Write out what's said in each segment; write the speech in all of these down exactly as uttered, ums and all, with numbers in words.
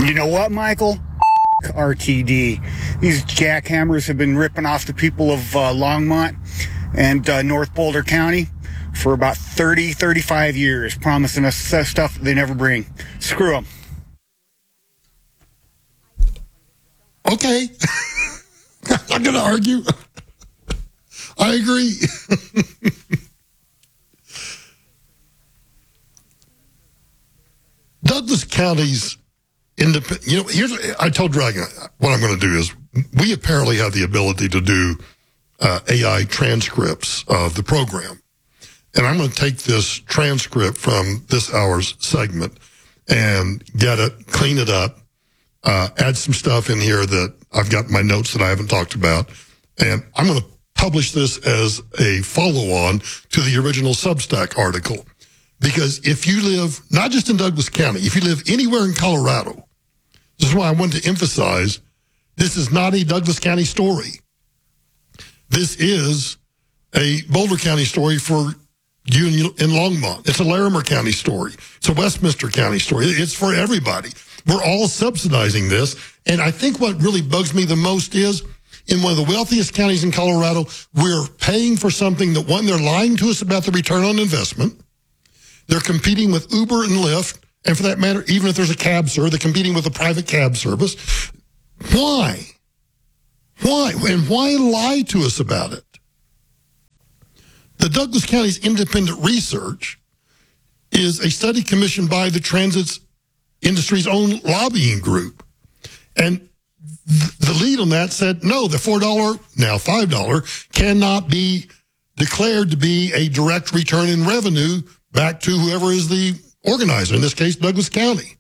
You know what, Michael? R T D. These jackhammers have been ripping off the people of uh, Longmont and uh, North Boulder County for about thirty, thirty-five years, promising us uh, stuff they never bring. Screw them. Okay. I'm not going to argue. I agree. Douglas County's independent, you know, here's, I told Dragon, what I'm going to do is, we apparently have the ability to do uh, A I transcripts of the program. And I'm going to take this transcript from this hour's segment and get it, clean it up, uh, add some stuff in here that I've got my notes that I haven't talked about. And I'm going to publish this as a follow-on to the original Substack article. Because if you live, not just in Douglas County, if you live anywhere in Colorado, this is why I wanted to emphasize, this is not a Douglas County story. This is a Boulder County story for you in Longmont. It's a Larimer County story. It's a Westminster County story. It's for everybody. We're all subsidizing this. And I think what really bugs me the most is, in one of the wealthiest counties in Colorado, we're paying for something that, one, they're lying to us about the return on investment. They're competing with Uber and Lyft, and for that matter, even if there's a cab service, they're competing with a private cab service. Why? Why? And why lie to us about it? The Douglas County's independent research is a study commissioned by the transit industry's own lobbying group. And the lead on that said, no, the four dollars, now five dollars, cannot be declared to be a direct return in revenue back to whoever is the organizer, in this case, Douglas County.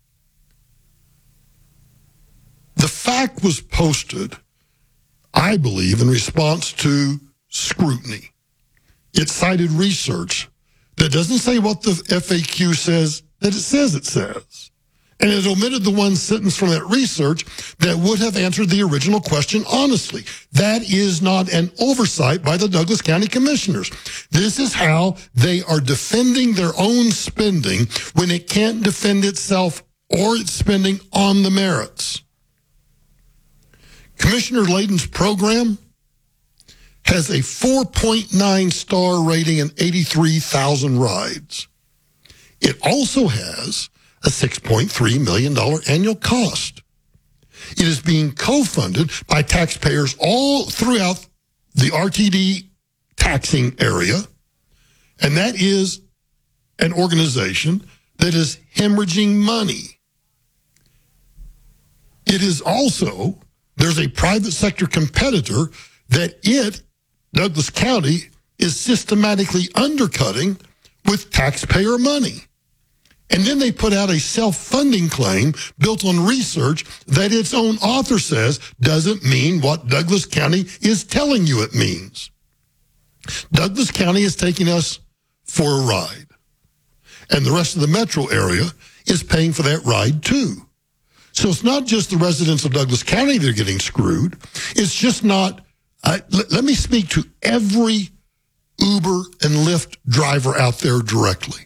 The fact was posted, I believe, in response to scrutiny. It cited research that doesn't say what the F A Q says that it says it says. And it omitted the one sentence from that research that would have answered the original question honestly. That is not an oversight by the Douglas County Commissioners. This is how they are defending their own spending when it can't defend itself or its spending on the merits. Commissioner Layden's program has a four point nine star rating and eighty-three thousand rides. It also has a six point three million dollars annual cost. It is being co-funded by taxpayers all throughout the R T D taxing area, and that is an organization that is hemorrhaging money. It is also, there's a private sector competitor that it, Douglas County, is systematically undercutting with taxpayer money. And then they put out a self-funding claim built on research that its own author says doesn't mean what Douglas County is telling you it means. Douglas County is taking us for a ride. And the rest of the metro area is paying for that ride too. So it's not just the residents of Douglas County that are getting screwed. It's just not, uh, let, let me speak to every Uber and Lyft driver out there directly.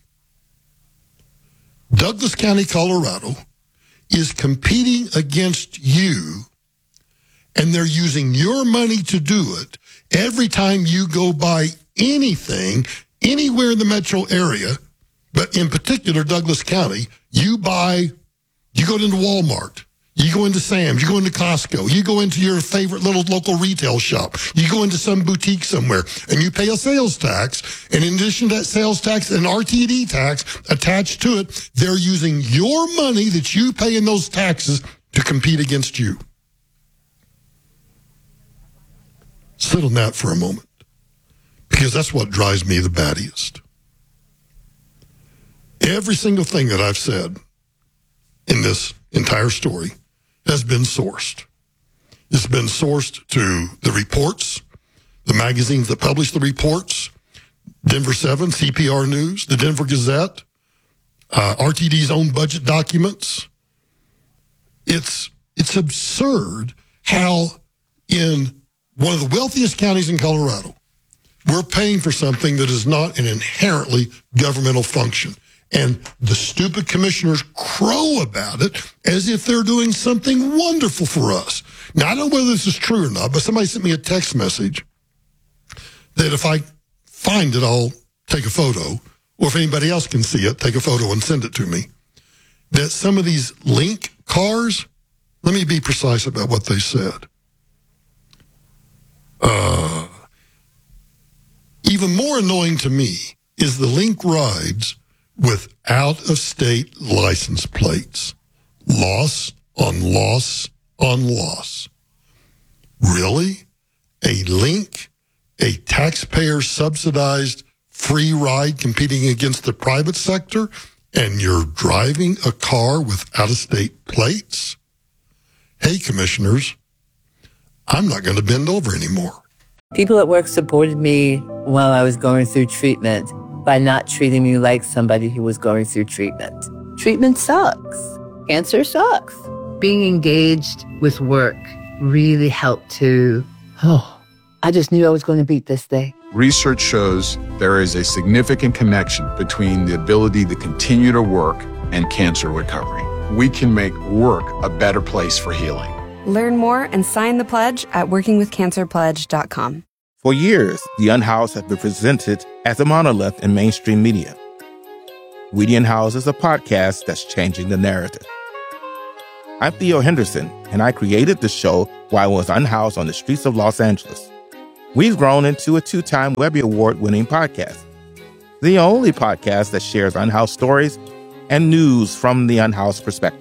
Douglas County, Colorado, is competing against you, and they're using your money to do it every time you go buy anything anywhere in the metro area, but in particular Douglas County. You buy, you go into Walmart, you go into Sam's, you go into Costco, you go into your favorite little local retail shop, you go into some boutique somewhere, and you pay a sales tax, and in addition to that sales tax, an R T D tax attached to it, they're using your money that you pay in those taxes to compete against you. Sit on that for a moment, because that's what drives me the battiest. Every single thing that I've said in this entire story has been sourced. It's been sourced to the reports, the magazines that publish the reports, Denver seven, C P R News, the Denver Gazette, uh, R T D's own budget documents. It's, it's absurd how in one of the wealthiest counties in Colorado, we're paying for something that is not an inherently governmental function. And the stupid commissioners crow about it as if they're doing something wonderful for us. Now, I don't know whether this is true or not, but somebody sent me a text message that if I find it, I'll take a photo, or if anybody else can see it, take a photo and send it to me, that some of these Link cars, let me be precise about what they said. Uh, even more annoying to me is the Link rides with out-of-state license plates. Loss on loss on loss. Really? A Link, a taxpayer-subsidized free ride competing against the private sector, and you're driving a car with out-of-state plates? Hey, commissioners, I'm not going to bend over anymore. People at work supported me while I was going through treatment by not treating me like somebody who was going through treatment. Treatment sucks. Cancer sucks. Being engaged with work really helped to, oh, I just knew I was going to beat this thing. Research shows there is a significant connection between the ability to continue to work and cancer recovery. We can make work a better place for healing. Learn more and sign the pledge at working with cancer pledge dot com. For years, The Unhoused have been presented as a monolith in mainstream media. We the Unhoused is a podcast that's changing the narrative. I'm Theo Henderson, and I created the show while I was unhoused on the streets of Los Angeles. We've grown into a two-time Webby Award-winning podcast, the only podcast that shares unhoused stories and news from the unhoused perspective.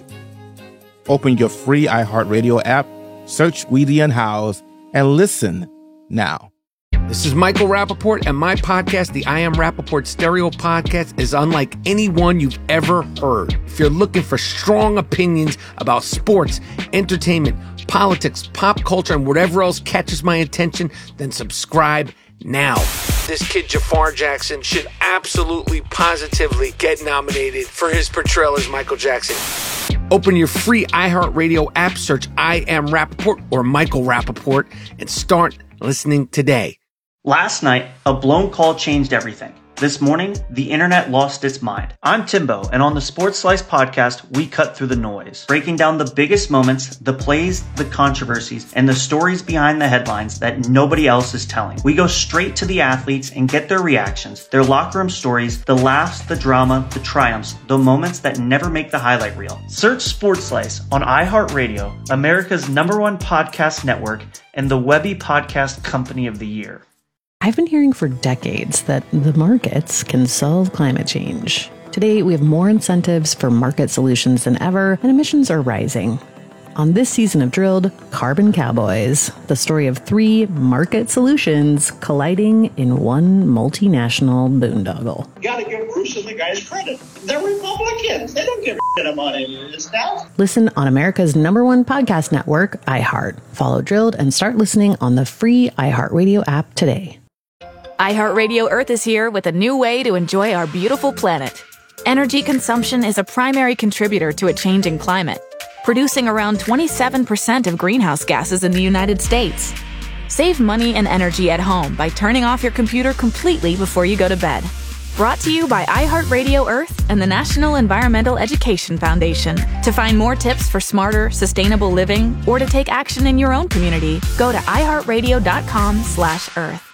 Open your free iHeartRadio app, search We the Unhoused, and listen now. This is Michael Rappaport, and my podcast, the I Am Rappaport Stereo Podcast, is unlike any one you've ever heard. If you're looking for strong opinions about sports, entertainment, politics, pop culture, and whatever else catches my attention, then subscribe now. This kid, Jafar Jackson, should absolutely, positively get nominated for his portrayal as Michael Jackson. Open your free iHeartRadio app, search I Am Rappaport or Michael Rappaport, and start listening today. Last night, a blown call changed everything. This morning, the internet lost its mind. I'm Timbo, and on the Sports Slice podcast, we cut through the noise, breaking down the biggest moments, the plays, the controversies, and the stories behind the headlines that nobody else is telling. We go straight to the athletes and get their reactions, their locker room stories, the laughs, the drama, the triumphs, the moments that never make the highlight reel. Search Sports Slice on iHeartRadio, America's number one podcast network, and the Webby Podcast Company of the Year. I've been hearing for decades that the markets can solve climate change. Today, we have more incentives for market solutions than ever, and emissions are rising. On this season of Drilled, Carbon Cowboys, the story of three market solutions colliding in one multinational boondoggle. You gotta give Bruce and the guys credit. They're Republicans. They don't give a shit about any of this now. Listen on America's number one podcast network, iHeart. Follow Drilled and start listening on the free iHeartRadio app today. iHeartRadio Earth is here with a new way to enjoy our beautiful planet. Energy consumption is a primary contributor to a changing climate, producing around twenty-seven percent of greenhouse gases in the United States. Save money and energy at home by turning off your computer completely before you go to bed. Brought to you by iHeartRadio Earth and the National Environmental Education Foundation. To find more tips for smarter, sustainable living, or to take action in your own community, go to iHeartRadio.com slash Earth.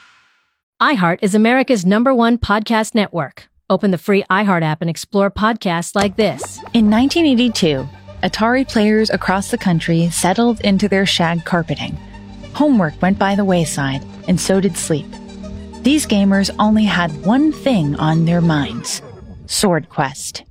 iHeart is America's number one podcast network. Open the free iHeart app and explore podcasts like this. In nineteen eighty-two, Atari players across the country settled into their shag carpeting. Homework went by the wayside, and so did sleep. These gamers only had one thing on their minds: Sword Quest.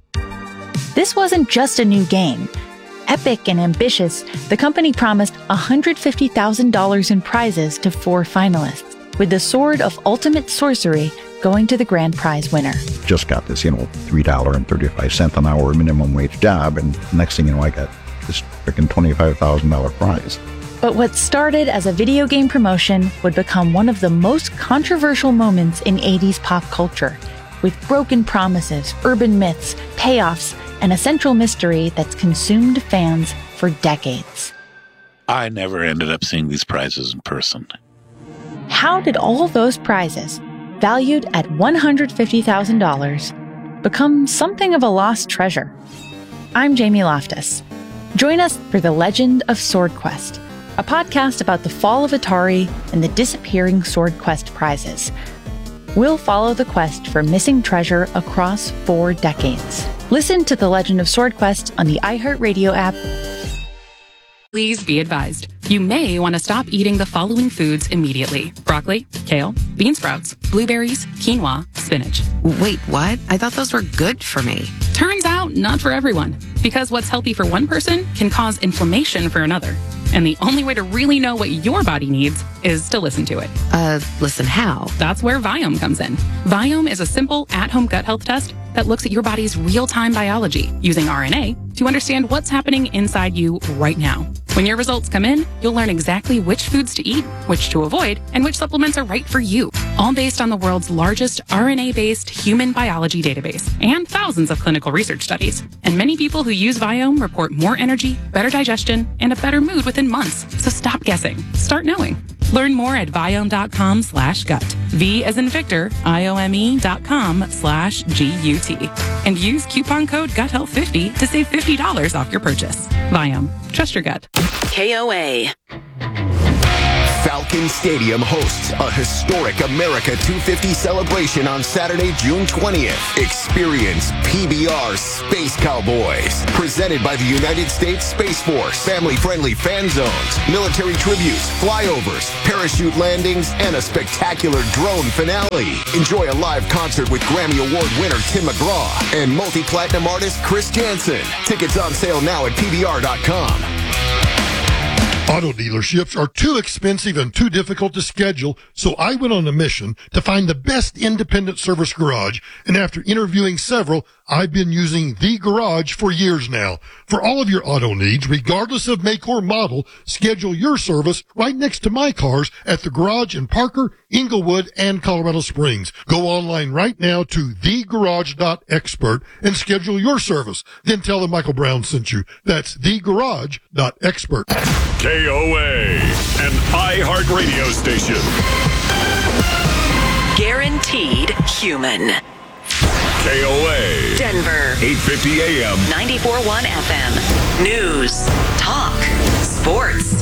This wasn't just a new game. Epic and ambitious, the company promised one hundred fifty thousand dollars in prizes to four finalists, with the Sword of Ultimate Sorcery going to the grand prize winner. Just got this, you know, three dollars and thirty-five cents an hour minimum wage job, and next thing you know, I got this freaking twenty-five thousand dollars prize. But what started as a video game promotion would become one of the most controversial moments in eighties pop culture, with broken promises, urban myths, payoffs, and a central mystery that's consumed fans for decades. I never ended up seeing these prizes in person. How did all those prizes, valued at one hundred fifty thousand dollars, become something of a lost treasure. I'm Jamie Loftus. Join us for The Legend of Sword Quest, a podcast about the fall of Atari and the disappearing Sword Quest prizes. We'll follow the quest for missing treasure across four decades. Listen to The Legend of Sword Quest on the iHeartRadio app. Please be advised, you may want to stop eating the following foods immediately. Broccoli, kale, bean sprouts, blueberries, quinoa, spinach. Wait, what? I thought those were good for me. Turns out, not for everyone. Because what's healthy for one person can cause inflammation for another. And the only way to really know what your body needs is to listen to it. Uh, listen how? That's where Viome comes in. Viome is a simple at-home gut health test that looks at your body's real-time biology using R N A to understand what's happening inside you right now. When your results come in, you'll learn exactly which foods to eat, which to avoid, and which supplements are right for you. All based on the world's largest R N A-based human biology database and thousands of clinical research studies. And many people who use Viome report more energy, better digestion, and a better mood within months. So stop guessing. Start knowing. Learn more at Viome.com slash gut. V as in Victor, I-O-M-E dot com slash G-U-T. And use coupon code gut health fifty to save fifty dollars off your purchase. Viome. Trust your gut. K O A. Falcon Stadium hosts a historic America two fifty celebration on Saturday, June twentieth. Experience P B R Space Cowboys, presented by the United States Space Force. Family-friendly fan zones, military tributes, flyovers, parachute landings, and a spectacular drone finale. Enjoy a live concert with Grammy Award winner Tim McGraw and multi-platinum artist Chris Jansen. Tickets on sale now at P B R dot com. Auto dealerships are too expensive and too difficult to schedule, so I went on a mission to find the best independent service garage, and after interviewing several, I've been using The Garage for years now. For all of your auto needs, regardless of make or model, schedule your service right next to my cars at The Garage in Parker, Inglewood, and Colorado Springs. Go online right now to the garage dot expert and schedule your service. Then tell them Michael Brown sent you. That's the garage dot expert. K O A, an iHeart radio station. Guaranteed human. K O A. Denver. eight fifty A M. ninety-four point one F M. News. Talk. Sports.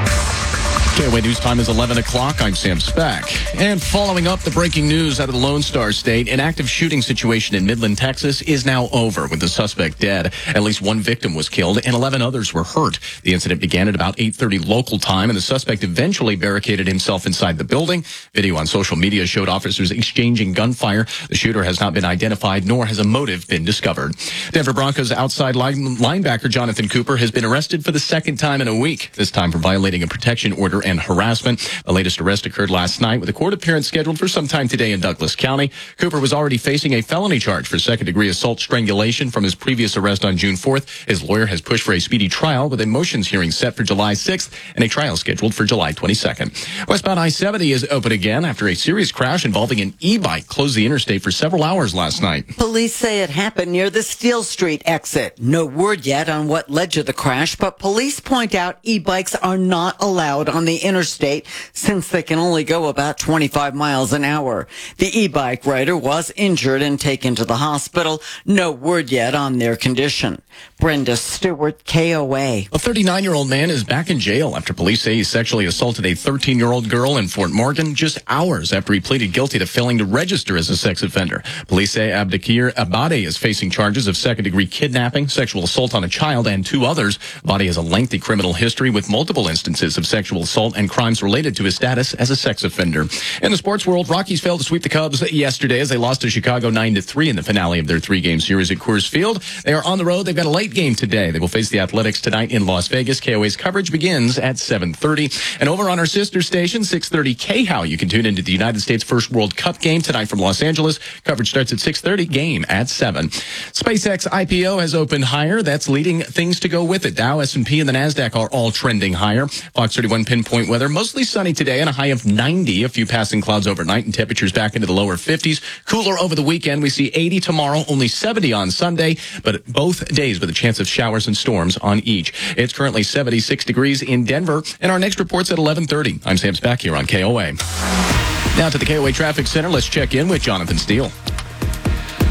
K O A News Time is eleven o'clock. I'm Sam Speck. And following up the breaking news out of the Lone Star State, an active shooting situation in Midland, Texas is now over with the suspect dead. At least one victim was killed and eleven others were hurt. The incident began at about eight thirty local time, and the suspect eventually barricaded himself inside the building. Video on social media showed officers exchanging gunfire. The shooter has not been identified, nor has a motive been discovered. Denver Broncos outside line- linebacker Jonathan Cooper has been arrested for the second time in a week, this time for violating a protection order and harassment. The latest arrest occurred last night with a court appearance scheduled for sometime today in Douglas County. Cooper was already facing a felony charge for second-degree assault strangulation from his previous arrest on June fourth. His lawyer has pushed for a speedy trial with a motions hearing set for July sixth and a trial scheduled for July twenty-second. Westbound I seventy is open again after a serious crash involving an e-bike closed the interstate for several hours last night. Police say it happened near the Steel Street exit. No word yet on what led to the crash, but police point out e-bikes are not allowed on the interstate since they can only go about twenty-five miles an hour. The e-bike rider was injured and taken to the hospital. No word yet on their condition. Brenda Stewart, K O A. A thirty-nine-year-old man is back in jail after police say he sexually assaulted a thirteen-year-old girl in Fort Morgan just hours after he pleaded guilty to failing to register as a sex offender. Police say Abdikir Abade is facing charges of second-degree kidnapping, sexual assault on a child, and two others. Abade has a lengthy criminal history with multiple instances of sexual assault and crimes related to his status as a sex offender. In the sports world, Rockies failed to sweep the Cubs yesterday as they lost to Chicago nine to three in the finale of their three-game series at Coors Field. They are on the road. They've got a late game today. They will face the Athletics tonight in Las Vegas. K O A's coverage begins at seven thirty. And over on our sister station, six thirty K H O W, you can tune into the United States First World Cup game tonight from Los Angeles. Coverage starts at six thirty, game at seven. SpaceX I P O has opened higher. That's leading things to go with it. Dow, S and P, and the NASDAQ are all trending higher. Fox thirty-one pinpoint weather, mostly sunny today and a high of ninety. A few passing clouds overnight and temperatures back into the lower fifties. Cooler over the weekend. We see eighty tomorrow, only seventy on Sunday, but both days with a chance of showers and storms on each. It's currently seventy-six degrees in Denver, and our next report's at eleven thirty. I'm Sam Speck here on K O A. Now to the K O A Traffic Center. Let's check in with Jonathan Steele.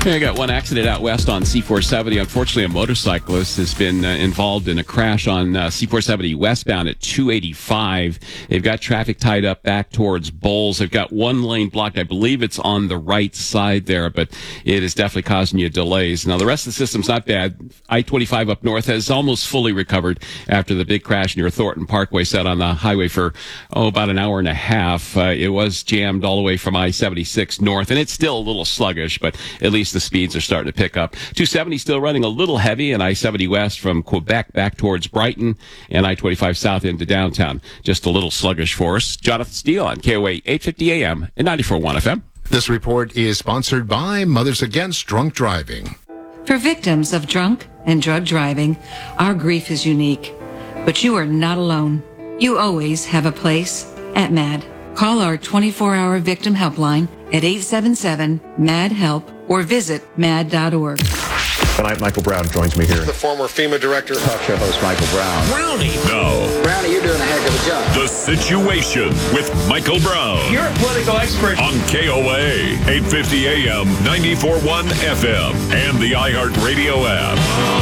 I got one accident out west on C four seventy. Unfortunately, a motorcyclist has been uh, involved in a crash on uh, C four seventy westbound at two eighty-five. They've got traffic tied up back towards Bowles. They've got one lane blocked. I believe it's on the right side there, but it is definitely causing you delays. Now, the rest of the system's not bad. I twenty-five up north has almost fully recovered after the big crash near Thornton Parkway set on the highway for, oh, about an hour and a half. Uh, it was jammed all the way from I seventy-six north, and it's still a little sluggish, but at least the speeds are starting to pick up. two seventy still running a little heavy, and I seventy west from Quebec back towards Brighton, and I twenty-five south into downtown. Just a little sluggish for us. Jonathan Steele on K O A eight fifty A M and ninety-four point one F M. This report is sponsored by Mothers Against Drunk Driving. For victims of drunk and drug driving, our grief is unique. But you are not alone. You always have a place at MAD. Call our twenty-four hour victim helpline at eight seven seven, M A D, HELP or visit mad dot org. Tonight, Michael Brown joins me here. The former FEMA director, talk show host Michael Brown. Brownie. No. Brownie, you're doing a heck of a job. The Situation with Michael Brown. You're a political expert. On K O A, eight fifty A M, ninety-four point one F M, and the iHeartRadio app.